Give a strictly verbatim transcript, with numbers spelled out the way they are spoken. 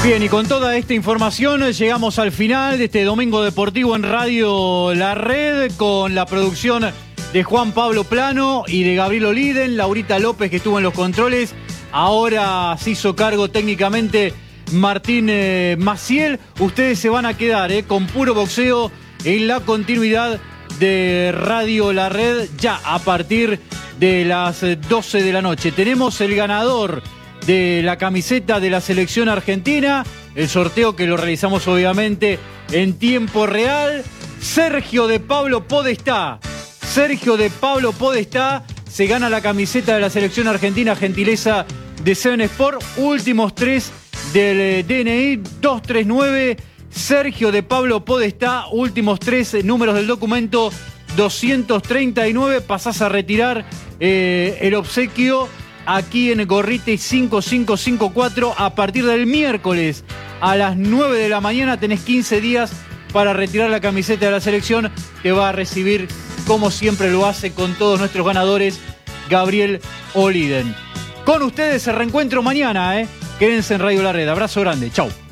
Bien, y con toda esta información llegamos al final de este domingo deportivo en Radio La Red, con la producción de Juan Pablo Plano y de Gabriel Oliden, Laurita López, que estuvo en los controles. Ahora se hizo cargo técnicamente Martín eh, Maciel. Ustedes se van a quedar eh, con puro boxeo en la continuidad de Radio La Red ya a partir de las doce de la noche. Tenemos el ganador de la camiseta de la selección argentina, el sorteo que lo realizamos obviamente en tiempo real. Sergio de Pablo Podestá, Sergio de Pablo Podestá se gana la camiseta de la selección argentina, gentileza de Seven Sport, últimos tres del D N I dos tres nueve, Sergio de Pablo Podestá, últimos tres números del documento doscientos treinta y nueve, pasás a retirar eh, el obsequio aquí en Gorriti cinco cinco cinco cuatro. A partir del miércoles a las nueve de la mañana tenés quince días para retirar la camiseta de la selección que va a recibir, como siempre lo hace con todos nuestros ganadores, Gabriel Oliden. Con ustedes el reencuentro mañana, ¿eh? Quédense en Radio La Red. Abrazo grande. Chau.